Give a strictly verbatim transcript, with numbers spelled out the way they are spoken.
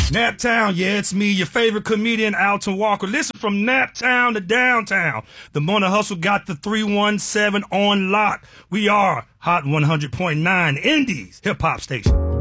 Naptown, yeah, it's me, your favorite comedian, Alton Walker. Listen, from Naptown to downtown, the Morning Hustle got the three one seven on lock. We are Hot one hundred point nine, Indies hip-hop station.